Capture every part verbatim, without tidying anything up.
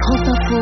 France Info.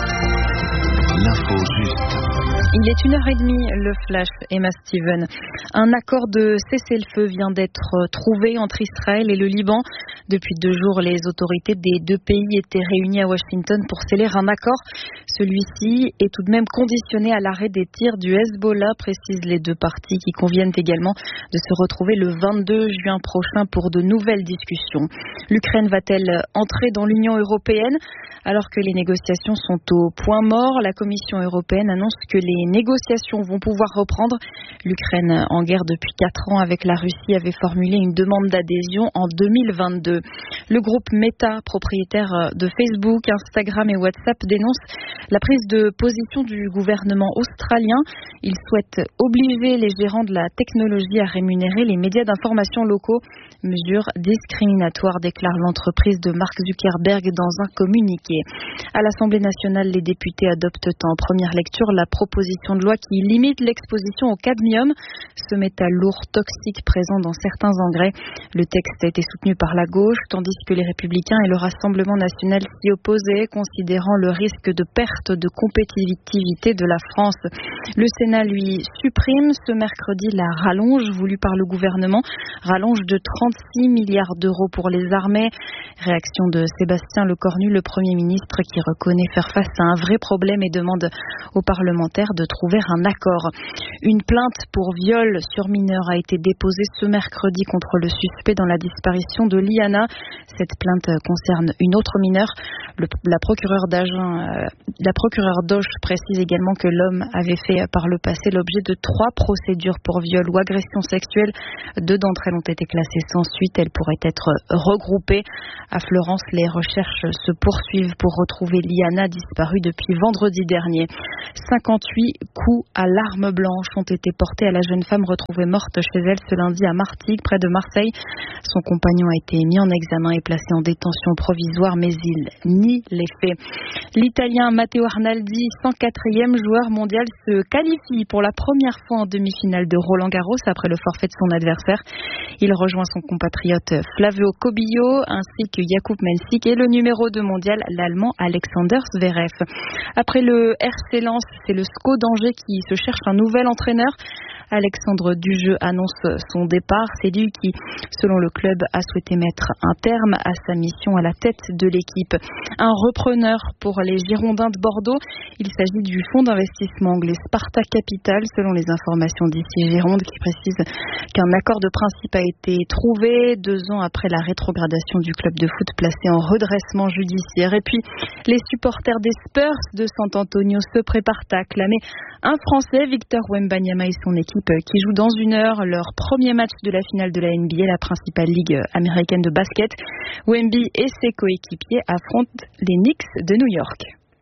L'info juste. Il est une heure et demie, le flash, Emma Steven. Un accord de cessez-le-feu vient d'être trouvé entre Israël et le Liban. Depuis deux jours, les autorités des deux pays étaient réunies à Washington pour sceller un accord. Celui-ci est tout de même conditionné à l'arrêt des tirs du Hezbollah, précisent les deux parties, qui conviennent également de se retrouver le vingt-deux juin prochain pour de nouvelles discussions. L'Ukraine va-t-elle entrer dans l'Union européenne ? Alors que les négociations sont au point mort, la Commission européenne annonce que les négociations vont pouvoir reprendre. L'Ukraine, en guerre depuis quatre ans avec la Russie, avait formulé une demande d'adhésion en deux mille vingt-deux. Le groupe Meta, propriétaire de Facebook, Instagram et WhatsApp, dénonce la prise de position du gouvernement australien. Il souhaite obliger les gérants de la technologie à rémunérer les médias d'information locaux. Mesure discriminatoire, déclare l'entreprise de Mark Zuckerberg dans un communiqué. À l'Assemblée nationale, les députés adoptent en première lecture la proposition de loi qui limite l'exposition au cadmium, ce métal lourd toxique présent dans certains engrais. Le texte a été soutenu par la gauche, tandis que les Républicains et le Rassemblement national s'y opposaient, considérant le risque de perte de compétitivité de la France. Le Sénat, lui, supprime ce mercredi la rallonge voulue par le gouvernement, rallonge de trente-six milliards d'euros pour les armées. Réaction de Sébastien Lecornu, le Premier ministre, qui reconnaît faire face à un vrai problème et demande aux parlementaires de trouver un accord. Une plainte pour viol sur mineur a été déposée ce mercredi contre le suspect dans la disparition de Liana. Cette plainte concerne une autre mineure. Le, la procureure d'Agen, euh, la procureure d'Auch précise également que l'homme avait fait par le passé l'objet de trois procédures pour viol ou agression sexuelle. Deux d'entre elles ont été classées sans suite. Elles pourraient être regroupées. À Florence, les recherches se poursuivent pour retrouver Liana, disparue depuis vendredi dernier. cinquante-huit coups à l'arme blanche ont été portés à la jeune femme retrouvée morte chez elle ce lundi à Martigues, près de Marseille. Son compagnon a été mis en examen et placé en détention provisoire, mais il nie les faits. L'Italien Matteo Arnaldi, cent quatrième joueur mondial, se qualifie pour la première fois en demi-finale de Roland-Garros après le forfait de son adversaire. Il rejoint son compatriote Flavio Cobillo ainsi que Jakub Mensik et le numéro deux mondial, l'Allemand Alexander Zverev. Après le R C Lens, c'est le S C O d'Angers qui se cherche un nouvel entraîneur. Alexandre Dujeu annonce son départ. C'est lui qui, selon le club, a souhaité mettre un terme à sa mission à la tête de l'équipe. Un repreneur pour les Girondins de Bordeaux. Il s'agit du fonds d'investissement anglais Sparta Capital, selon les informations d'ici Gironde, qui précise qu'un accord de principe a été trouvé deux ans après la rétrogradation du club de foot placé en redressement judiciaire. Et puis, les supporters des Spurs de San Antonio se préparent à acclamer un Français, Victor Wembanyama, et son équipe qui joue dans une heure leur premier match de la finale de la N B A, la principale ligue américaine de basket. Wemby et ses coéquipiers affrontent les Knicks de New York.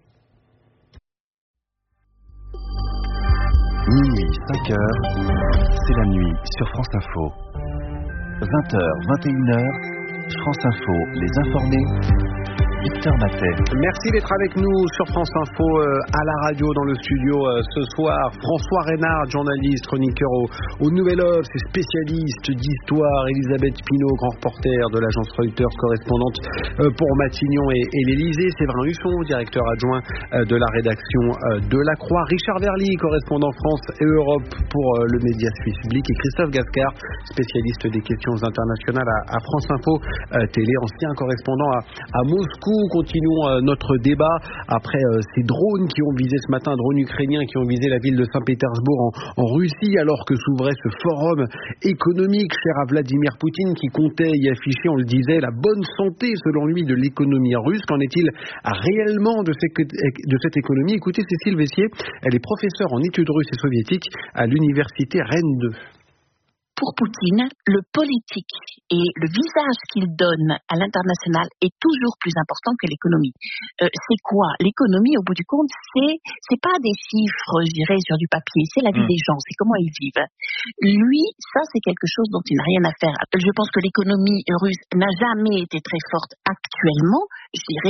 Minuit, cinq heures, c'est la nuit sur France Info. vingt heures, vingt et une heures, France Info, les informés. Victor Matet. Merci d'être avec nous sur France Info, euh, à la radio, dans le studio euh, ce soir. François Reynard, journaliste, chroniqueur au, au Nouvel Obs, spécialiste d'histoire. Elisabeth Pinault, grand reporter de l'agence Reuters, correspondante euh, pour Matignon et, et l'Élysée. Séverin Husson, directeur adjoint euh, de la rédaction euh, de La Croix. Richard Verly, correspondant France et Europe pour euh, le média suisse public. Et Christophe Gascar, spécialiste des questions internationales à, à France Info euh, Télé, ancien correspondant à, à Moscou. Continuons euh, notre débat après euh, ces drones qui ont visé ce matin, drones ukrainiens qui ont visé la ville de Saint-Pétersbourg en, en Russie, alors que s'ouvrait ce forum économique cher à Vladimir Poutine, qui comptait y afficher, on le disait, la bonne santé selon lui de l'économie russe. Qu'en est-il réellement de, ces, de cette économie? Écoutez Cécile Vessier, elle est professeure en études russes et soviétiques à l'université Rennes deux. Pour Poutine, le politique et le visage qu'il donne à l'international est toujours plus important que l'économie. Euh, c'est quoi? L'économie, au bout du compte, c'est c'est pas des chiffres, je dirais, sur du papier. C'est la vie mmh. des gens, c'est comment ils vivent. Lui, ça, c'est quelque chose dont il n'a rien à faire. Je pense que l'économie russe n'a jamais été très forte actuellement. Je dirais,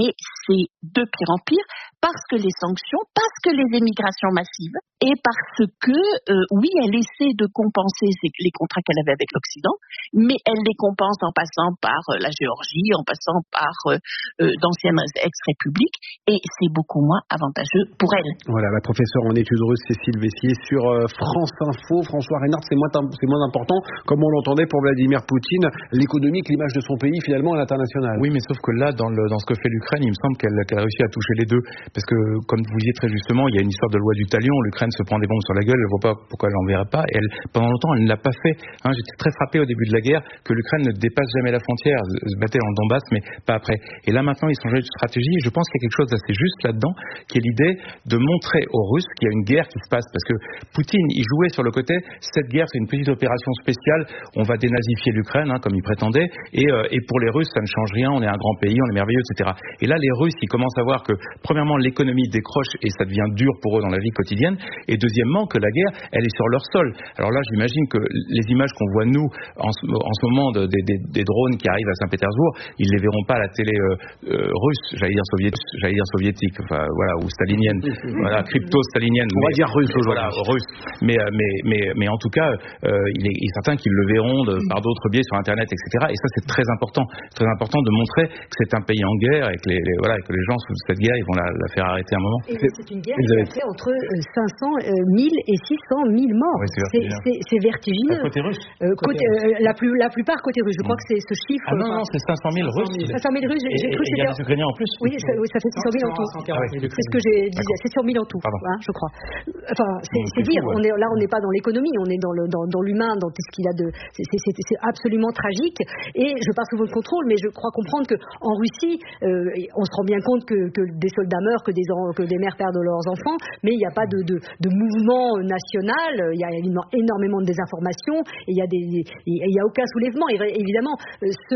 c'est de pire en pire parce que les sanctions, parce que les émigrations massives et parce que, euh, oui, elle essaie de compenser les contrats qu'elle avait avec l'Occident, mais elle les compense en passant par la Géorgie, en passant par euh, euh, d'anciennes ex-républiques, et c'est beaucoup moins avantageux pour elle. Voilà, la professeure en études russes Cécile Vessier sur euh, France Info. François Reynard, c'est moins, c'est moins important, comme on l'entendait pour Vladimir Poutine, l'économie, l'image de son pays finalement à l'international. Oui, mais sauf que là, dans, le, dans ce que fait l'Ukraine, il me semble qu'elle, qu'elle a réussi à toucher les deux. Parce que, comme vous disiez très justement, il y a une histoire de loi du talion. L'Ukraine se prend des bombes sur la gueule, elle ne voit pas pourquoi elle n'enverrait pas. Et elle, pendant longtemps, elle ne l'a pas fait. Hein, j'étais très frappé au début de la guerre que l'Ukraine ne dépasse jamais la frontière, se battait dans le Donbass, mais pas après. Et là, maintenant, ils sont changés de stratégie. Et je pense qu'il y a quelque chose d'assez juste là-dedans, qui est l'idée de montrer aux Russes qu'il y a une guerre qui se passe. Parce que Poutine, il jouait sur le côté, cette guerre, c'est une petite opération spéciale, on va dénazifier l'Ukraine, hein, comme il prétendait. Et, euh, et pour les Russes, ça ne change rien, on est un grand pays, on est merveilleux, et cetera. Et là, les Russes, ils commencent à voir que, premièrement, l'économie décroche et ça devient dur pour eux dans la vie quotidienne. Et deuxièmement, que la guerre, elle est sur leur sol. Alors là, j'imagine que les images qu'on voit, nous, en ce, en ce moment, de, des, des, des drones qui arrivent à Saint-Pétersbourg, ils les verront pas à la télé euh, euh, russe, j'allais dire soviétique, j'allais dire soviétique, enfin, voilà, ou stalinienne, voilà, crypto-stalinienne. On va dire russe aujourd'hui. Voilà, russe. Mais, mais, mais, mais en tout cas, euh, il, est, il est certain qu'ils le verront de, par d'autres biais sur Internet, et cetera. Et ça, c'est très important. C'est très important de montrer que c'est un pays en guerre et que les, les, voilà, que les gens sous cette guerre, ils vont la, la faire arrêter un moment. Et c'est une guerre qui a fait entre cinq cents mille et six cent mille morts. Oui, c'est vertigineux. C'est, c'est, c'est vertigineux. Côté russe. Euh, côté, côté russe. Euh, la, plus, la plupart côté russe. Je crois mmh. que c'est ce chiffre. Ah non, non, c'est cinq cent mille Russes. cinq cent mille Russes. J'ai et, cru que il y a des Ukrainiens en plus. Oui, ça, oui, ça fait six cent mille en tout. Ah, oui. C'est ce que j'ai dit. sept cent mille en tout, hein, je crois. Enfin, c'est, c'est, c'est dire. Fou, ouais. On est, là, on n'est pas dans l'économie. On est dans, le, dans, dans l'humain, dans tout ce qu'il y a de. C'est, c'est, c'est, c'est absolument tragique. Et je parle sous votre contrôle, mais je crois comprendre qu'en Russie, euh, on se rend bien compte que, que des soldats meurent, que des, que des mères perdent leurs enfants, mais il n'y a pas de, de, de mouvement national. Il y a énormément de désinformation et il y a des, il y a aucun soulèvement. Et évidemment, ce,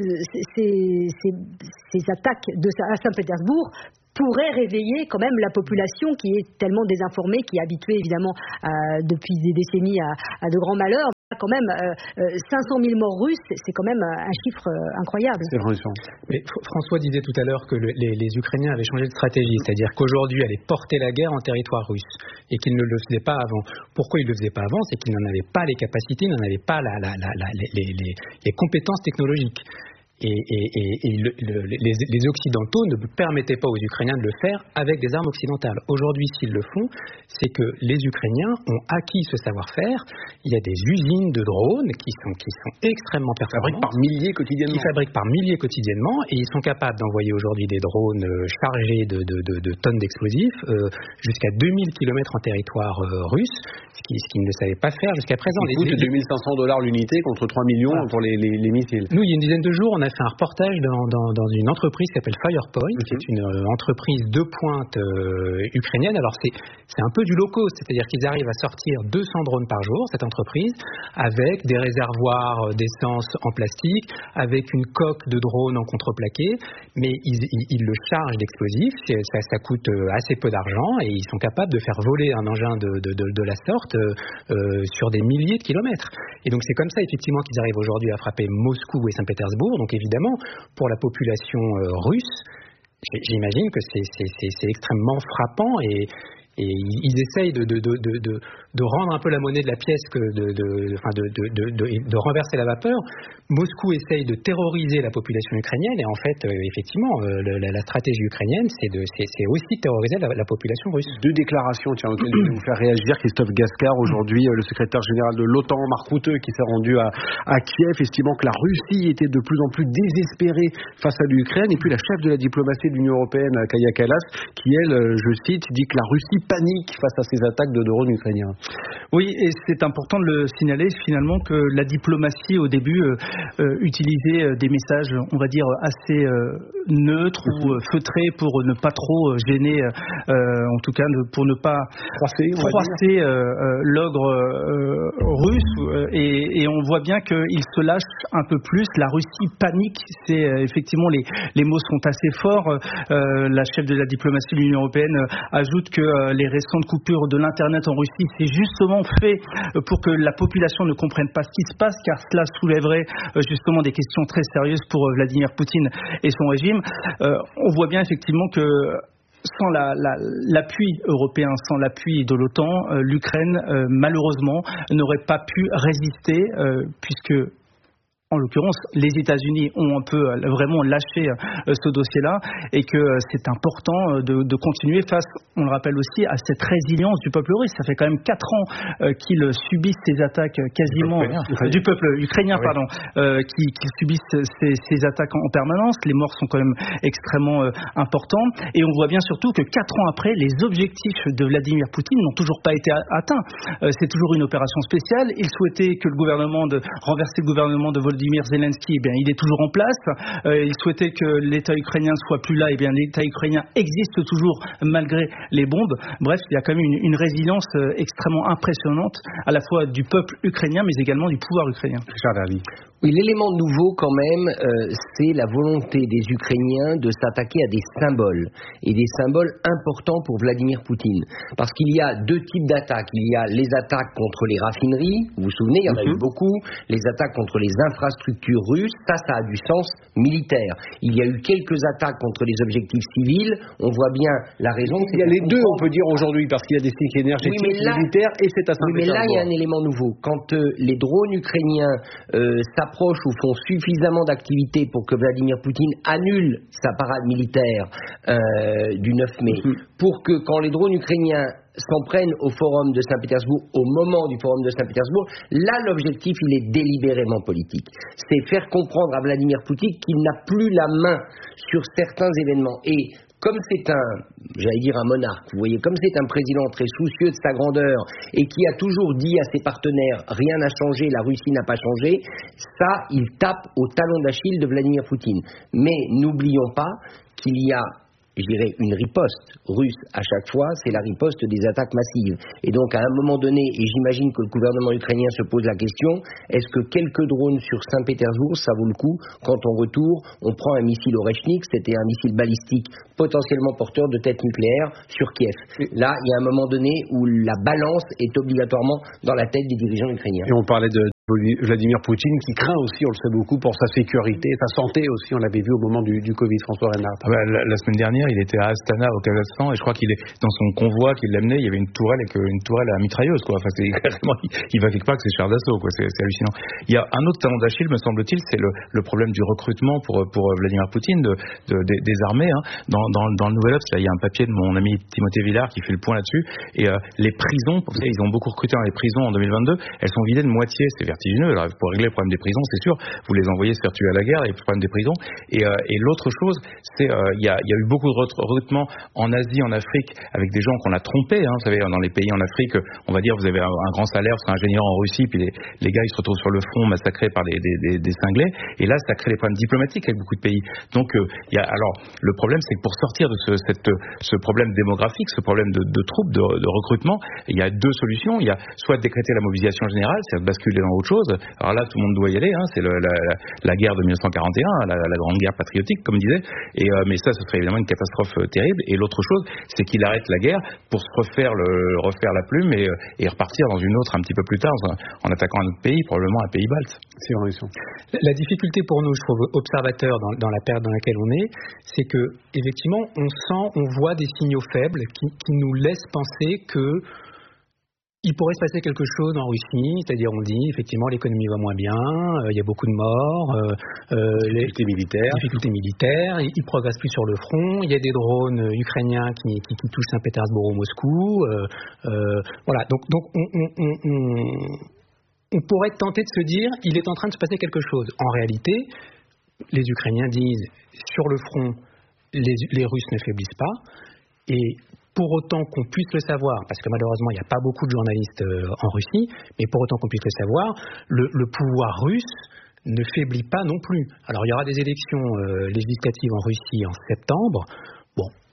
ces, ces, ces attaques de, à Saint-Pétersbourg pourrait réveiller quand même la population qui est tellement désinformée, qui est habituée évidemment à, depuis des décennies à, à de grands malheurs. Quand même, euh, cinq cent mille morts russes, c'est quand même un chiffre incroyable. C'est vrai, ça. Mais François disait tout à l'heure que le, les, les Ukrainiens avaient changé de stratégie, c'est-à-dire qu'aujourd'hui, allaient porter la guerre en territoire russe et qu'ils ne le faisaient pas avant. Pourquoi ils ne le faisaient pas avant? C'est qu'ils n'en avaient pas les capacités, ils n'en avaient pas la, la, la, la, les, les, les compétences technologiques. Et, et, et, et le, le, les, les Occidentaux ne permettaient pas aux Ukrainiens de le faire avec des armes occidentales. Aujourd'hui, s'ils le font, c'est que les Ukrainiens ont acquis ce savoir-faire. Il y a des usines de drones qui sont, qui sont extrêmement performantes. Ils fabriquent par milliers quotidiennement. Ils fabriquent par milliers quotidiennement et ils sont capables d'envoyer aujourd'hui des drones chargés de, de, de, de tonnes d'explosifs euh, jusqu'à deux mille kilomètres en territoire euh, russe, ce qu'ils, ce qu'ils ne savaient pas faire jusqu'à présent. Ils coûtent deux mille cinq cents dollars l'unité contre trois millions voilà. pour les, les, les missiles. Nous, il y a une dizaine de jours, on a fait un reportage dans, dans, dans une entreprise qui s'appelle Firepoint, mm-hmm. qui est une euh, entreprise de pointe euh, ukrainienne. Alors c'est, c'est un peu du low cost, c'est-à-dire qu'ils arrivent à sortir deux cents drones par jour, cette entreprise, avec des réservoirs d'essence en plastique, avec une coque de drone en contreplaqué, mais ils, ils, ils le chargent d'explosifs, ça, ça coûte assez peu d'argent et ils sont capables de faire voler un engin de, de, de, de la sorte euh, sur des milliers de kilomètres. Et donc c'est comme ça effectivement qu'ils arrivent aujourd'hui à frapper Moscou et Saint-Pétersbourg. Donc évidemment, pour la population euh, russe, j'imagine que c'est, c'est, c'est, c'est extrêmement frappant et, et ils essayent de, de, de, de, de, de rendre un peu la monnaie de la pièce, que de, de, enfin de, de, de, de, de renverser la vapeur. Moscou essaye de terroriser la population ukrainienne et en fait, euh, effectivement, euh, le, la, la stratégie ukrainienne, c'est, de, c'est, c'est aussi terroriser la, la population russe. Deux déclarations, tiens, auxquelles je vais vous faire réagir. Christophe Gascard, aujourd'hui, euh, le secrétaire général de l'OTAN, Marc Rutte, qui s'est rendu à, à Kiev, estimant que la Russie était de plus en plus désespérée face à l'Ukraine. Et puis la chef de la diplomatie de l'Union européenne, Kaja Kallas, qui, elle, euh, je cite, dit que la Russie panique face à ces attaques de drones ukrainiens. Oui, et c'est important de le signaler finalement que la diplomatie au début euh, euh, utilisait euh, des messages, on va dire, assez euh, neutres mmh. ou euh, feutrés pour ne pas trop euh, gêner, euh, en tout cas de, pour ne pas froisser, froisser euh, euh, l'ogre euh, russe. Euh, et, et on voit bien qu'il se lâche un peu plus. La Russie panique. C'est euh, effectivement les, les mots sont assez forts. Euh, la chef de la diplomatie de l'Union européenne euh, ajoute que euh, les récentes coupures de l'internet en Russie, c'est justement fait pour que la population ne comprenne pas ce qui se passe, car cela soulèverait justement des questions très sérieuses pour Vladimir Poutine et son régime. Euh, on voit bien effectivement que sans la, la, l'appui européen, sans l'appui de l'OTAN, euh, l'Ukraine, euh, malheureusement, n'aurait pas pu résister, euh, puisque, en l'occurrence, les États-Unis ont un peu vraiment lâché euh, ce dossier-là, et que euh, c'est important de, de continuer face, on le rappelle aussi, à cette résilience du peuple russe. Ça fait quand même quatre ans euh, qu'ils subissent ces attaques quasiment euh, du peuple ukrainien, oui. pardon, euh, qui, qui subissent ces, ces attaques en permanence. Les morts sont quand même extrêmement euh, importants, et on voit bien surtout que quatre ans après, les objectifs de Vladimir Poutine n'ont toujours pas été atteints. Euh, c'est toujours une opération spéciale. Il souhaitait que le gouvernement de renverser le gouvernement de Volodymyr Volodymyr Zelensky, eh bien, il est toujours en place. Euh, il souhaitait que l'État ukrainien soit plus là. Eh bien, l'État ukrainien existe toujours malgré les bombes. Bref, il y a quand même une, une résilience euh, extrêmement impressionnante, à la fois du peuple ukrainien, mais également du pouvoir ukrainien. Oui, l'élément nouveau quand même, euh, c'est la volonté des Ukrainiens de s'attaquer à des symboles, et des symboles importants pour Vladimir Poutine. Parce qu'il y a deux types d'attaques. Il y a les attaques contre les raffineries, vous vous souvenez, il y en a eu beaucoup, les attaques contre les infrastructures russes, ça, ça a du sens militaire. Il y a eu quelques attaques contre les objectifs civils, on voit bien la raison. Il y a les deux, on peut dire aujourd'hui, parce qu'il y a des cycles énergétiques, oui, là, militaires, et c'est à oui, mais là, il y a un élément nouveau. Quand euh, les drones ukrainiens euh, s'approchent ou font suffisamment d'activités pour que Vladimir Poutine annule sa parade militaire euh, du neuf mai, mmh. pour que quand les drones ukrainiens s'en prennent au forum de Saint-Pétersbourg, au moment du forum de Saint-Pétersbourg, là l'objectif il est délibérément politique. C'est faire comprendre à Vladimir Poutine qu'il n'a plus la main sur certains événements. Et comme c'est un, j'allais dire un monarque, vous voyez, comme c'est un président très soucieux de sa grandeur et qui a toujours dit à ses partenaires rien n'a changé, la Russie n'a pas changé, ça, il tape au talon d'Achille de Vladimir Poutine. Mais n'oublions pas qu'il y a, je dirais, une riposte russe à chaque fois, c'est la riposte des attaques massives. Et donc, à un moment donné, et j'imagine que le gouvernement ukrainien se pose la question, est-ce que quelques drones sur Saint-Pétersbourg, ça vaut le coup, quand on retourne, on prend un missile Oreshnik, c'était un missile balistique potentiellement porteur de têtes nucléaires sur Kiev. Là, il y a un moment donné où la balance est obligatoirement dans la tête des dirigeants ukrainiens. Et on parlait de Vladimir Poutine qui craint aussi, on le sait beaucoup, pour sa sécurité, sa santé aussi, on l'avait vu au moment du, du Covid, François Reynard. Ah bah, la, la semaine dernière, il était à Astana au Kazakhstan et je crois qu'il est dans son convoi qui l'amenait, il y avait une tourelle avec une tourelle à mitrailleuse, quoi. Enfin, c'est carrément, il va quelque part avec ses chars d'assaut, quoi. C'est, c'est hallucinant. Il y a un autre talon d'Achille, me semble-t-il, c'est le, le problème du recrutement pour, pour Vladimir Poutine de, de, de, des armées. Hein. Dans, dans, dans le Nouvel Obs, là, il y a un papier de mon ami Timothée Villard qui fait le point là-dessus. Et euh, les prisons, vous savez, ils ont beaucoup recruté dans les prisons en deux mille vingt-deux, elles sont vidées de moitié, c'est vertigineux. Alors, pour régler le problème des prisons, c'est sûr, vous les envoyez se faire tuer à la guerre, et le problème des prisons. Et, euh, et l'autre chose, c'est il euh, y, a, y a eu beaucoup de recrutement en Asie, en Afrique, avec des gens qu'on a trompés. Hein, vous savez, dans les pays en Afrique, on va dire, vous avez un, un grand salaire, vous serez ingénieur en Russie, puis les, les gars, ils se retrouvent sur le front, massacrés par des, des, des, des cinglés. Et là, ça crée des problèmes diplomatiques avec beaucoup de pays. Donc, euh, y a, alors, le problème, c'est que pour sortir de ce, cette, ce problème démographique, ce problème de, de troupes, de, de recrutement, il y a deux solutions. Il y a soit décréter la mobilisation générale, c'est-à-dire basculer dans autre chose. Alors là, tout le monde doit y aller, hein, c'est le, la, la, la guerre de mille neuf cent quarante et un, la, la grande guerre patriotique, comme disait, et, euh, mais ça, ce serait évidemment une catastrophe euh, terrible. Et l'autre chose, c'est qu'il arrête la guerre pour se refaire, le, refaire la plume et, et repartir dans une autre un petit peu plus tard, en, en attaquant un autre pays, probablement un pays balte. C'est vrai. La difficulté pour nous, je trouve, observateurs dans, dans la période dans laquelle on est, c'est que, effectivement, on sent, on voit des signaux faibles qui, qui nous laissent penser que il pourrait se passer quelque chose en Russie, c'est-à-dire on dit effectivement l'économie va moins bien, il euh, y a beaucoup de morts, euh, euh, les difficultés militaires, difficultés militaires, ils, ils progressent plus sur le front, il y a des drones ukrainiens qui, qui, qui touchent Saint-Pétersbourg ou Moscou, euh, euh, voilà. Donc, donc on, on, on, on, on pourrait tenter de se dire il est en train de se passer quelque chose. En réalité, les Ukrainiens disent sur le front les, les Russes ne faiblissent pas et pour autant qu'on puisse le savoir, parce que malheureusement il n'y a pas beaucoup de journalistes euh, en Russie, mais pour autant qu'on puisse le savoir, le, le pouvoir russe ne faiblit pas non plus. Alors il y aura des élections euh, législatives en Russie en septembre. Bon,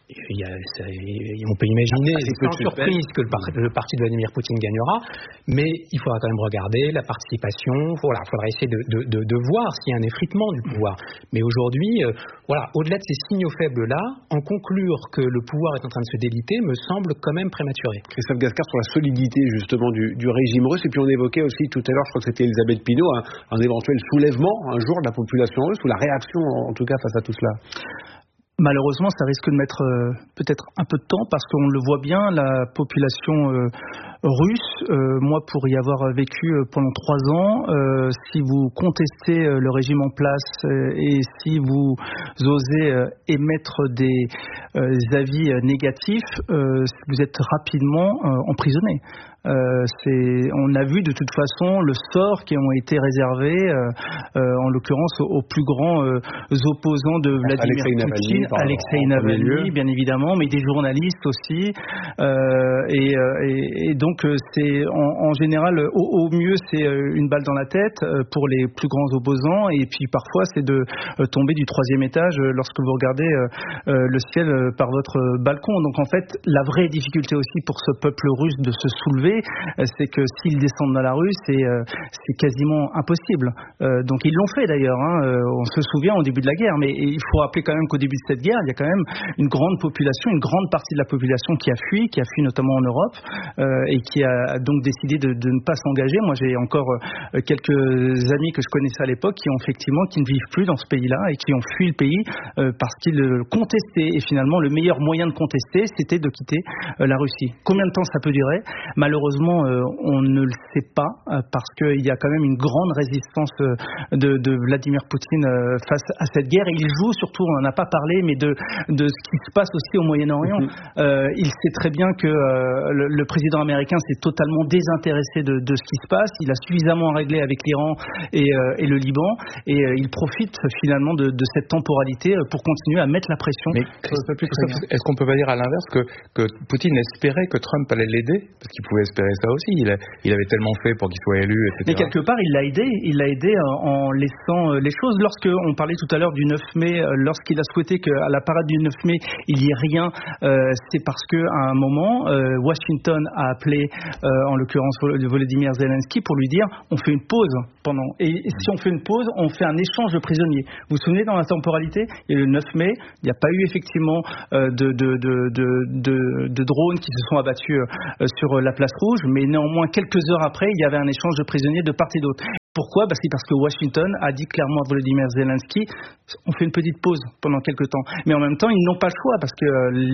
il y a, ça, on peut imaginer sans surprise que le, par, le parti de Vladimir Poutine gagnera, mais il faudra quand même regarder la participation. Voilà, il faudra essayer de, de, de, de voir s'il y a un effritement du pouvoir. Mais aujourd'hui, euh, voilà, au-delà de ces signaux faibles-là, en conclure que le pouvoir est en train de se déliter me semble quand même prématuré. Christophe Gascard, sur la solidité justement du, du régime russe, et puis on évoquait aussi tout à l'heure, je crois que c'était Elisabeth Pinault, un, un éventuel soulèvement un jour de la population russe, ou la réaction en tout cas face à tout cela. Malheureusement, ça risque de mettre euh, peut-être un peu de temps parce qu'on le voit bien, la population euh, russe, euh, moi pour y avoir vécu euh, pendant trois ans, euh, si vous contestez euh, le régime en place euh, et si vous osez euh, émettre des euh, avis euh, négatifs, euh, vous êtes rapidement euh, emprisonné. Euh, c'est, on a vu de toute façon le sort qui ont été réservés, euh, euh, en l'occurrence aux, aux plus grands euh, opposants de Vladimir Alexei Poutine, Navalny, Alexei Navalny, bien évidemment, mais des journalistes aussi. Euh, et, et, et donc c'est en, en général, au, au mieux c'est une balle dans la tête pour les plus grands opposants, et puis parfois c'est de tomber du troisième étage lorsque vous regardez euh, le ciel par votre balcon. Donc en fait, la vraie difficulté aussi pour ce peuple russe de se soulever, c'est que s'ils descendent dans la rue, c'est, euh, c'est quasiment impossible. Euh, donc ils l'ont fait d'ailleurs, hein. euh, on se souvient au début de la guerre, mais il faut rappeler quand même qu'au début de cette guerre, il y a quand même une grande population, une grande partie de la population qui a fui, qui a fui notamment en Europe, euh, et qui a donc décidé de, de ne pas s'engager. Moi j'ai encore euh, quelques amis que je connaissais à l'époque qui ont effectivement, qui ne vivent plus dans ce pays-là et qui ont fui le pays euh, parce qu'ils contestaient, et finalement le meilleur moyen de contester, c'était de quitter euh, la Russie. Combien de temps ça peut durer ? Malheureusement, Malheureusement, euh, on ne le sait pas euh, parce qu'il y a quand même une grande résistance euh, de, de Vladimir Poutine euh, face à cette guerre. Et il joue surtout, on n'en a pas parlé, mais de, de ce qui se passe aussi au Moyen-Orient. Mm-hmm. Euh, il sait très bien que euh, le, le président américain s'est totalement désintéressé de, de ce qui se passe. Il a suffisamment réglé avec l'Iran et, euh, et le Liban, et euh, il profite finalement de, de cette temporalité pour continuer à mettre la pression. Mais est-ce qu'on peut pas dire à l'inverse que, que Poutine espérait que Trump allait l'aider, parce qu'il pouvait espérer ça aussi, il, a, il avait tellement fait pour qu'il soit élu, et cetera. Mais quelque part, il l'a aidé, il l'a aidé en laissant les choses. Lorsqu'on parlait tout à l'heure du neuf mai, lorsqu'il a souhaité qu'à la parade du neuf mai, il n'y ait rien, euh, c'est parce qu'à un moment, euh, Washington a appelé, euh, en l'occurrence Volodymyr Zelensky, pour lui dire, on fait une pause pendant. Et si on fait une pause, on fait un échange de prisonniers. Vous vous souvenez, dans la temporalité, il y a eu le neuf mai, il n'y a pas eu effectivement euh, de, de, de, de, de, de drones qui se sont abattus euh, sur la place rouge, mais néanmoins quelques heures après, il y avait un échange de prisonniers de part et d'autre. Pourquoi ? Bah, c'est parce que Washington a dit clairement à Volodymyr Zelensky, on fait une petite pause pendant quelques temps. Mais en même temps, ils n'ont pas le choix parce que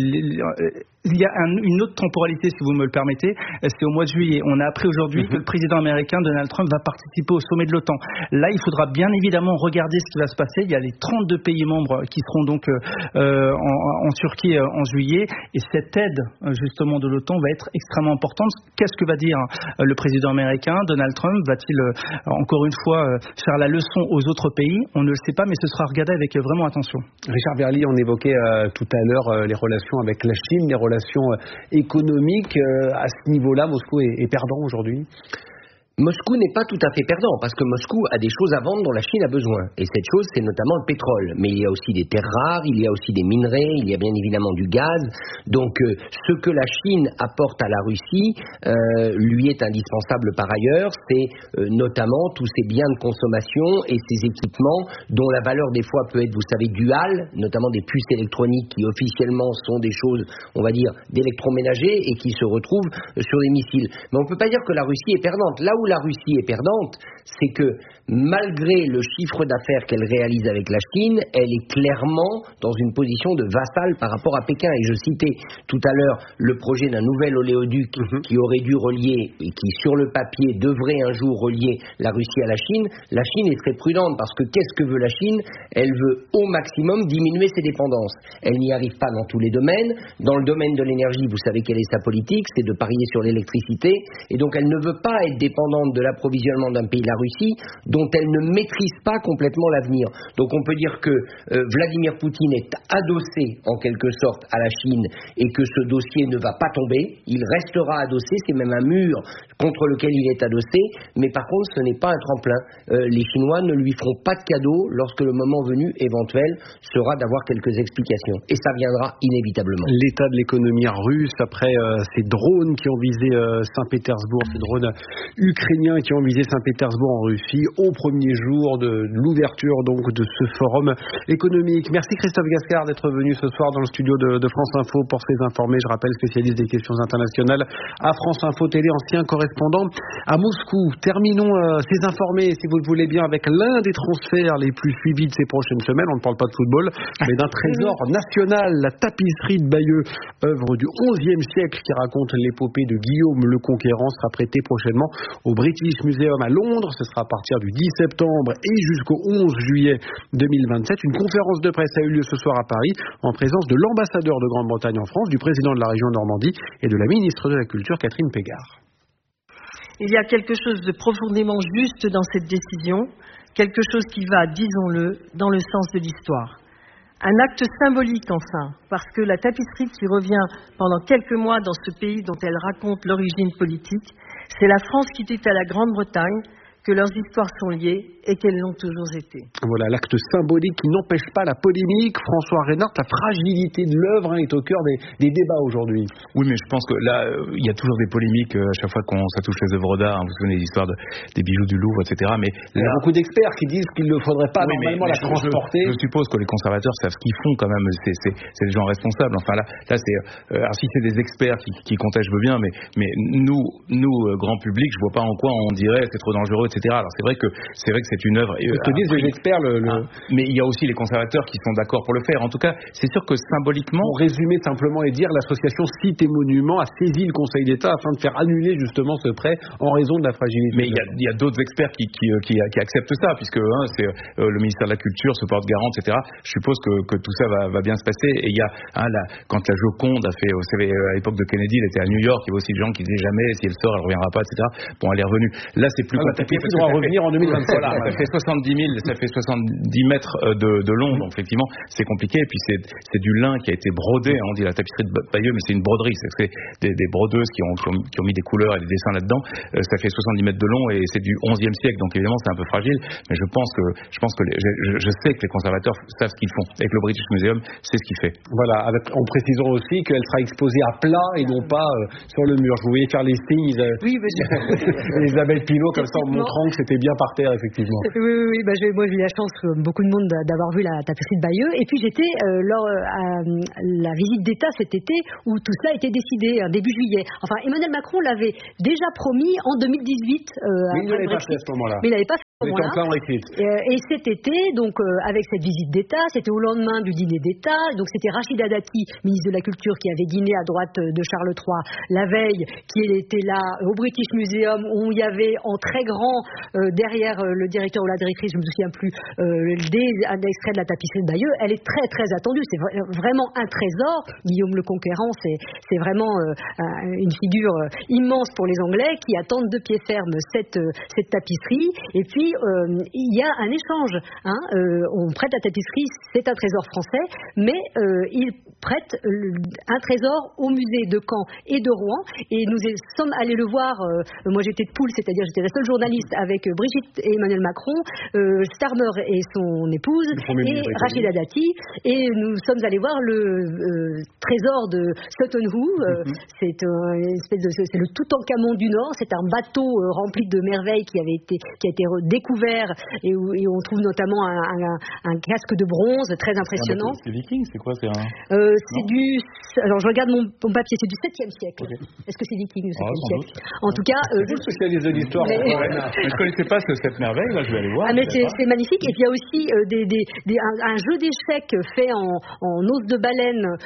euh, il y a un, une autre temporalité, si vous me le permettez, c'est au mois de juillet. On a appris aujourd'hui mm-hmm. que le président américain Donald Trump va participer au sommet de l'OTAN. Là, il faudra bien évidemment regarder ce qui va se passer. Il y a les trente-deux pays membres qui seront donc euh, en, en Turquie euh, en juillet, et cette aide justement de l'OTAN va être extrêmement importante. Qu'est-ce que va dire euh, le président américain Donald Trump ? Va-t-il euh, encore une fois euh, faire la leçon aux autres pays ? On ne le sait pas, mais ce sera regardé avec euh, vraiment attention. Richard Verly, on évoquait euh, tout à l'heure euh, les relations avec la Chine, les relations économiques. Euh, à ce niveau-là, Moscou est, est perdant aujourd'hui ? Moscou n'est pas tout à fait perdant, parce que Moscou a des choses à vendre dont la Chine a besoin. Et cette chose, c'est notamment le pétrole. Mais il y a aussi des terres rares, il y a aussi des minerais, il y a bien évidemment du gaz. Donc euh, ce que la Chine apporte à la Russie euh, lui est indispensable par ailleurs. C'est euh, notamment tous ces biens de consommation et ces équipements dont la valeur des fois peut être, vous savez, duale, notamment des puces électroniques qui officiellement sont des choses, on va dire, d'électroménager et qui se retrouvent sur des missiles. Mais on ne peut pas dire que la Russie est perdante. Là où la Russie est perdante, c'est que malgré le chiffre d'affaires qu'elle réalise avec la Chine, elle est clairement dans une position de vassal par rapport à Pékin. Et je citais tout à l'heure le projet d'un nouvel oléoduc mmh. qui aurait dû relier, et qui sur le papier devrait un jour relier la Russie à la Chine. La Chine est très prudente parce que qu'est-ce que veut la Chine ? Elle veut au maximum diminuer ses dépendances. Elle n'y arrive pas dans tous les domaines. Dans le domaine de l'énergie, vous savez quelle est sa politique, c'est de parier sur l'électricité. Et donc elle ne veut pas être dépendante de l'approvisionnement d'un pays, la la Russie, dont elle ne maîtrise pas complètement l'avenir. Donc on peut dire que euh, Vladimir Poutine est adossé en quelque sorte à la Chine et que ce dossier ne va pas tomber. Il restera adossé, c'est même un mur contre lequel il est adossé, mais par contre ce n'est pas un tremplin. Euh, les Chinois ne lui feront pas de cadeau lorsque le moment venu éventuel sera d'avoir quelques explications. Et ça viendra inévitablement. L'état de l'économie russe après euh, ces drones qui ont visé euh, Saint-Pétersbourg, ces drones ukrainiens qui ont visé Saint-Pétersbourg en Russie au premier jour de l'ouverture donc de ce forum économique. Merci Christophe Gascard d'être venu ce soir dans le studio de, de France Info pour ces informés. Je rappelle, spécialiste des questions internationales à France Info Télé, ancien correspondant à Moscou. Terminons euh, ces informés, si vous le voulez bien, avec l'un des transferts les plus suivis de ces prochaines semaines. On ne parle pas de football, mais d'un trésor national, la tapisserie de Bayeux, œuvre du onzième siècle qui raconte l'épopée de Guillaume le Conquérant, sera prêtée prochainement au British Museum à Londres. Ce sera à partir du dix septembre et jusqu'au onze juillet deux mille vingt-sept. Une conférence de presse a eu lieu ce soir à Paris en présence de l'ambassadeur de Grande-Bretagne en France, du président de la région Normandie et de la ministre de la Culture Catherine Pégard. Il y a quelque chose de profondément juste dans cette décision, quelque chose qui va, disons-le, dans le sens de l'histoire. Un acte symbolique enfin, parce que la tapisserie qui revient pendant quelques mois dans ce pays dont elle raconte l'origine politique, c'est la France qui était à la Grande-Bretagne, que leurs histoires sont liées et qu'elles l'ont toujours été. Voilà, l'acte symbolique qui n'empêche pas la polémique. François Reynard, la fragilité de l'œuvre hein, est au cœur des, des débats aujourd'hui. Oui, mais je pense que là, il euh, y a toujours des polémiques euh, à chaque fois qu'on ça touche les œuvres d'art. Hein, vous vous souvenez de l'histoire de, des bijoux du Louvre, et cetera. Mais là, il y a beaucoup d'experts qui disent qu'il ne faudrait pas oui, normalement mais, mais la transporter. Je, je suppose que les conservateurs savent ce qu'ils font quand même. C'est, c'est, c'est des gens responsables. Enfin là, là c'est, euh, alors si c'est des experts qui, qui contestent, je veux bien, mais, mais nous, nous euh, grand public, je vois pas en quoi on dirait c'est trop dangereux, et cetera. Alors c'est vrai que c'est vrai que c'est une œuvre. Ce que disent les experts, le, le... Ah, mais il y a aussi les conservateurs qui sont d'accord pour le faire. En tout cas, c'est sûr que symboliquement. Pour résumer simplement et dire, l'association Sites et Monuments a saisi le Conseil d'État afin de faire annuler justement ce prêt en raison de la fragilité. Mais il y, y a d'autres experts qui, qui, qui, qui acceptent ça, puisque hein, c'est euh, le ministère de la Culture se porte garant, et cetera. Je suppose que, que tout ça va, va bien se passer. Et il y a hein, la, quand la Joconde a fait, vous savez, à l'époque de Kennedy, elle était à New York. Il y avait aussi des gens qui disaient jamais si elle sort, elle reviendra pas, et cetera. Bon, elle est revenue. Là, c'est plus ah, compliqué. Il faudra revenir en deux mille vingt-sept. Voilà, ça fait soixante-dix mille, ça fait soixante-dix mètres de, de long, donc effectivement c'est compliqué. Et puis c'est, c'est du lin qui a été brodé, hein, on dit la tapisserie de Bayeux, mais c'est une broderie, c'est, c'est des, des brodeuses qui ont, qui, ont, qui ont mis des couleurs et des dessins là-dedans. Euh, ça fait soixante-dix mètres de long et c'est du onzième siècle, donc évidemment c'est un peu fragile. Mais je pense que, je pense que les, je, je sais que les conservateurs savent ce qu'ils font et que le British Museum sait ce qu'il fait. Voilà, avec, en précisant aussi qu'elle sera exposée à plat et non pas euh, sur le mur. Je vous voyais faire les signes, euh, oui, mais Elisabeth Pinault comme ça en montrant que c'était bien par terre effectivement. Oui, oui, oui. Bah, j'ai, moi j'ai eu la chance, comme beaucoup de monde, d'avoir vu la tapisserie de Bayeux. Et puis j'étais euh, lors à la visite d'État cet été où tout cela a été décidé, début juillet. Enfin, Emmanuel Macron l'avait déjà promis en deux mille dix-huit. Euh, mais il ne l'avait pas fait à ce moment-là. Mais il n'avait pas fait. Voilà. Euh, et cet été, donc euh, avec cette visite d'État, c'était au lendemain du dîner d'État. Donc c'était Rachida Dati, ministre de la Culture, qui avait dîné à droite de Charles trois la veille, qui était là au British Museum où il y avait en très grand euh, derrière euh, le directeur ou la directrice, je me souviens plus, euh, des, un extrait de la tapisserie de Bayeux. Elle est très très attendue. C'est v- vraiment un trésor. Guillaume le Conquérant, c'est, c'est vraiment euh, une figure immense pour les Anglais qui attendent de pied ferme cette, cette tapisserie. Et puis Euh, il y a un échange. Hein, euh, on prête la tapisserie, c'est un trésor français, mais euh, il prête le, un trésor au musée de Caen et de Rouen. Et nous sommes allés le voir. Euh, moi, j'étais de poule, c'est-à-dire j'étais la seule journaliste avec Brigitte et Emmanuel Macron, euh, Starmer et son épouse, et Rachida Dati. Et nous sommes allés voir le euh, trésor de Sutton Hoo. Euh, mm-hmm. C'est un une espèce de, c'est le Toutankhamon du Nord. C'est un bateau euh, rempli de merveilles qui avait été qui a été découvert et où et on trouve notamment un, un, un casque de bronze très impressionnant. C'est viking, c'est quoi c'est, un... euh, c'est du. Alors je regarde mon, mon papier, c'est du septième siècle. Okay. Est-ce que c'est viking du septième ah, siècle En tout cas, euh, vous spécialiste de l'histoire. Mais... je ne connaissais pas cette merveille, là je vais aller voir. Ah mais c'est, c'est magnifique. Et puis il y a aussi euh, des, des, des, un, un jeu d'échecs fait en, en os de baleine qui a été retrouvé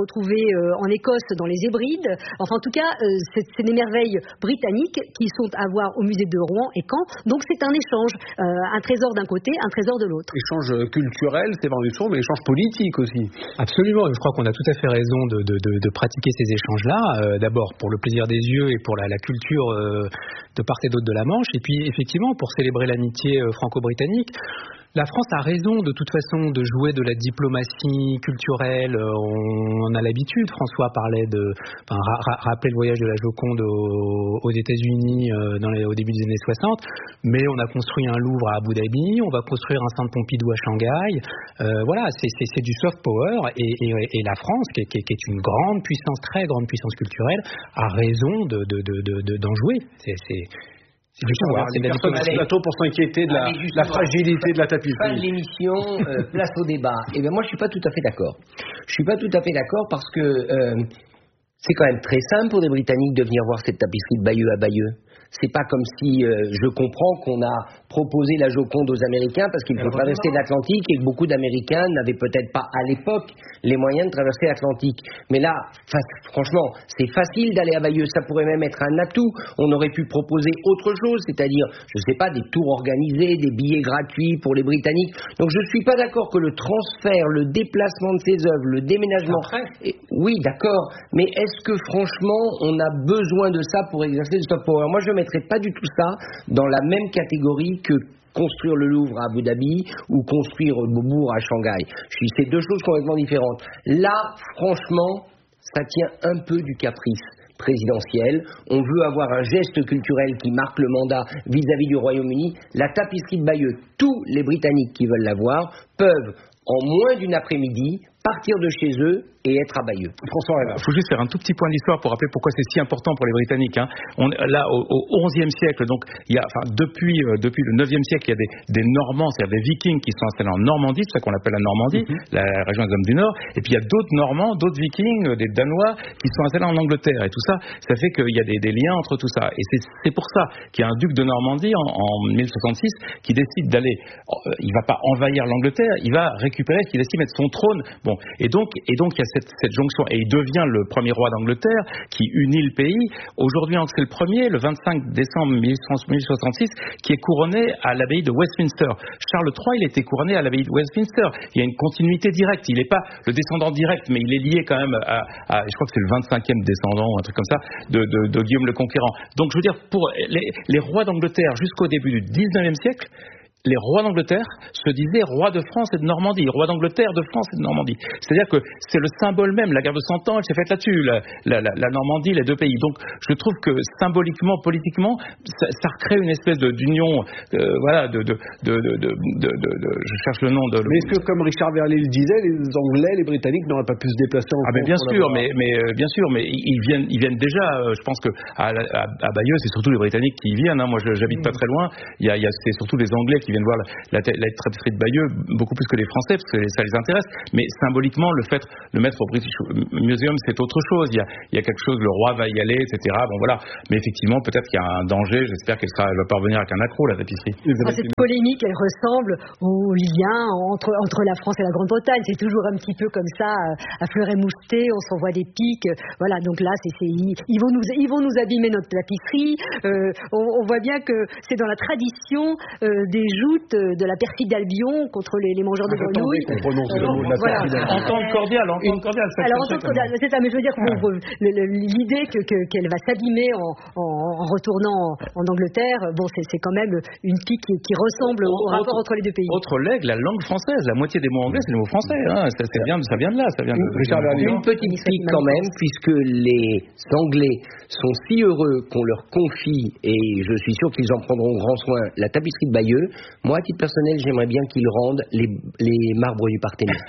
retrouver euh, en Écosse dans les Hébrides. Enfin, en tout cas, euh, c'est, c'est des merveilles britanniques qui sont à voir au musée de Rouen et Caen. Donc, c'est un échange, euh, un trésor d'un côté, un trésor de l'autre. Échange culturel, c'est vrai du son, mais échange politique aussi. Absolument. Je crois qu'on a tout à fait raison de, de, de, de pratiquer ces échanges-là. Euh, d'abord pour le plaisir des yeux et pour la, la culture euh, de part et d'autre de la Manche. Et puis, effectivement, pour célébrer l'amitié euh, franco-britannique. La France a raison de toute façon de jouer de la diplomatie culturelle. On a l'habitude. François parlait de, enfin, ra- ra- rappelait le voyage de la Joconde aux, aux États-Unis euh, dans les, au début des années soixante. Mais on a construit un Louvre à Abu Dhabi, on va construire un centre Pompidou à Shanghai. Euh, voilà, c'est, c'est, c'est du soft power. Et, et, et la France, qui est, qui est une grande puissance, très grande puissance culturelle, a raison de, de, de, de, de, d'en jouer. C'est, c'est C'est du pouvoir, c'est de la diplomatie. Plateau pour s'inquiéter de la, la fragilité de la tapisserie. Fin de l'émission, euh, place au débat. Et bien moi je suis pas tout à fait d'accord. Je suis pas tout à fait d'accord parce que euh, c'est quand même très simple pour des Britanniques de venir voir cette tapisserie de Bayeux à Bayeux. C'est pas comme si, euh, je comprends qu'on a proposé la Joconde aux Américains parce qu'il faut traverser l'Atlantique et que beaucoup d'Américains n'avaient peut-être pas à l'époque les moyens de traverser l'Atlantique. Mais là, franchement, c'est facile d'aller à Bayeux, ça pourrait même être un atout. On aurait pu proposer autre chose, c'est-à-dire, je sais pas, des tours organisés, des billets gratuits pour les Britanniques. Donc je suis pas d'accord que le transfert, le déplacement de ces œuvres, le déménagement... Et, oui, d'accord, mais est-ce que franchement, on a besoin de ça pour exercer le soft power? Moi, je ne mettrais pas du tout ça dans la même catégorie que construire le Louvre à Abu Dhabi ou construire le Beaubourg à Shanghai. C'est deux choses complètement différentes. Là, franchement, ça tient un peu du caprice présidentiel. On veut avoir un geste culturel qui marque le mandat vis-à-vis du Royaume-Uni. La tapisserie de Bayeux, tous les Britanniques qui veulent la voir peuvent, en moins d'une après-midi, partir de chez eux et être à Bayeux. François Renard. Il faut juste faire un tout petit point d'histoire pour rappeler pourquoi c'est si important pour les Britanniques. Hein. On, là, au, au onzième siècle, donc, il y a, enfin, depuis, euh, depuis le neuvième siècle, il y a des, des Normands, c'est-à-dire des Vikings qui sont installés en Normandie, c'est ça qu'on appelle la Normandie, mm-hmm. la région des hommes du Nord, et puis il y a d'autres Normands, d'autres Vikings, des Danois, qui sont installés en Angleterre. Et tout ça, ça fait qu'il y a des, des liens entre tout ça. Et c'est, c'est pour ça qu'il y a un duc de Normandie en, en mille soixante-six qui décide d'aller, euh, il va pas envahir l'Angleterre, il va récupérer ce qu'il estime être son trône. Bon, et donc, et donc il y a cette, cette jonction. Et il devient le premier roi d'Angleterre qui unit le pays. Aujourd'hui, c'est le premier, le vingt-cinq décembre mille soixante-six, qui est couronné à l'abbaye de Westminster. Charles trois, il était couronné à l'abbaye de Westminster. Il y a une continuité directe. Il n'est pas le descendant direct, mais il est lié quand même à, à je crois que c'est le vingt-cinquième descendant ou un truc comme ça de, de, de Guillaume le Conquérant. Donc, je veux dire, pour les, les rois d'Angleterre jusqu'au début du dix-neuvième siècle, les rois d'Angleterre se disaient rois de France et de Normandie, rois d'Angleterre, de France et de Normandie. C'est-à-dire que c'est le symbole même, la guerre de Cent Ans, elle s'est faite là-dessus, la, la, la, la Normandie, les deux pays. Donc je trouve que symboliquement, politiquement, ça, ça recrée une espèce de, d'union, euh, voilà, de, de, de, de, de, de, de, de, je cherche le nom de... Mais est-ce que, comme Richard Verlet le disait, les Anglais, les Britanniques n'auraient pas pu se déplacer en France? Ah mais bien sûr, mais, mais euh, bien sûr, mais ils viennent, ils viennent déjà. Euh, je pense que à, à, à Bayeux, c'est surtout les Britanniques qui y viennent. Hein. Moi, je, j'habite pas très loin. Il y a, il y a, c'est surtout les Anglais qui viennent voir la, la, la tapisserie de Bayeux beaucoup plus que les Français parce que ça les intéresse. Mais symboliquement, le fait le mettre au British Museum, c'est autre chose. Il y a, il y a quelque chose. Le roi va y aller, et cetera. Bon voilà. Mais effectivement, peut-être qu'il y a un danger. J'espère qu'elle sera, elle va pas revenir avec un accro, la tapisserie. Ah, cette polémique, elle ressemble au lien entre entre la France et la Grande-Bretagne. C'est toujours un petit peu comme ça, à fleur et moucheté. On s'envoie des pics. Voilà. Donc là, c'est, c'est ils vont nous ils vont nous abîmer notre tapisserie. Euh, on, on voit bien que c'est dans la tradition euh, des joutes de la perfide Albion contre les, les mangeurs de grenouilles. Euh, voilà. Entente cordiale, entente cordiale. Alors entente cordiale, c'est ça. Mais je veux dire que bon, l'idée que, que, qu'elle va s'abîmer en, en, en retournant en, en Angleterre, bon, c'est, c'est quand même une pique qui, qui ressemble au, au rapport entre les deux pays. Autre legs, la langue française. La moitié des mots anglais, c'est les mots français. Hein. Ça, ça, vient, ça vient de là. Ça vient de, une, une petite pique quand même, puisque les Anglais sont si heureux qu'on leur confie, et je suis sûr qu'ils en prendront grand soin, la tapisserie de Bayeux. Moi, à titre personnel, j'aimerais bien qu'ils rendent les, les marbres du Parthénon.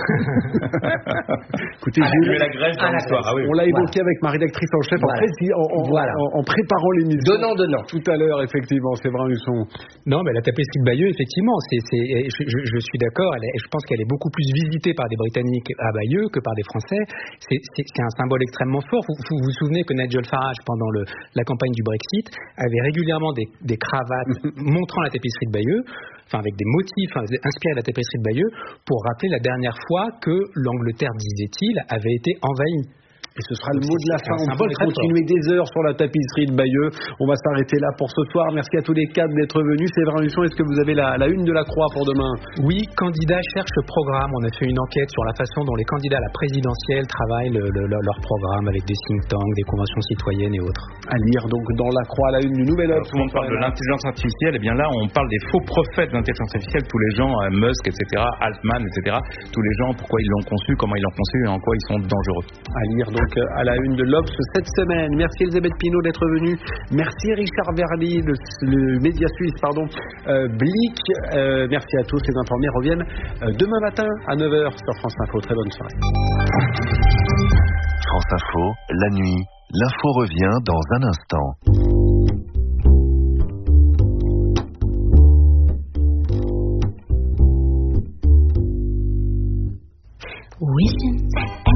Écoutez, ah, j'ai la Grèce dans l'histoire. Ah, oui. On l'a évoqué voilà. avec ma rédactrice en chef voilà. en, pré- en, en, voilà. en, en préparant l'émission. Donnant, donnant. Tout à l'heure, effectivement, c'est vrai, Husson. Non, mais la tapisserie de Bayeux, effectivement, c'est, c'est, je, je, je suis d'accord. Elle est, je pense qu'elle est beaucoup plus visitée par des Britanniques à Bayeux que par des Français. C'est, c'est, c'est un symbole extrêmement fort. Vous vous, vous souvenez que Nigel Farage, pendant le, la campagne du Brexit, avait régulièrement des, des cravates montrant la tapisserie de Bayeux. enfin avec des motifs enfin, inspirés de la tapisserie de Bayeux, pour rappeler la dernière fois que l'Angleterre, disait-il, avait été envahie. Et ce sera le mot de la fin. On peut continuer des heures sur la tapisserie de Bayeux. On va s'arrêter là pour ce soir. Merci à tous les quatre d'être venus. Séverin Husson, est-ce que vous avez la, la une de la Croix pour demain? Oui, candidats cherchent le programme. On a fait une enquête sur la façon dont les candidats à la présidentielle travaillent le, le, leur programme avec des think tanks, des conventions citoyennes et autres. À lire donc dans la Croix, la une du Nouvel Obs. Tout le monde parle de l'intelligence artificielle. Et bien là, on parle des faux prophètes de l'intelligence artificielle. Tous les gens, euh, Musk, et cetera, Altman, et cetera. Tous les gens, pourquoi ils l'ont conçu, comment ils l'ont conçu et en quoi ils sont dangereux. À lire donc à la une de l'Obs cette semaine. Merci Elisabeth Pinault d'être venue. Merci Richard Verly, le, le média suisse, pardon, euh, Blick. Euh, merci à tous. Les informés reviennent euh, demain matin à neuf heures sur France Info. Très bonne soirée. France Info, la nuit. L'info revient dans un instant.